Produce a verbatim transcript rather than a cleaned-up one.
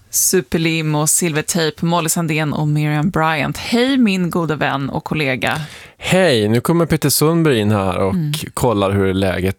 Superlim och Silvertape, Molly Sandén och Miriam Bryant. Hej min goda vän och kollega. Hej, nu kommer Peter Sundberg in här och mm. kollar hur är läget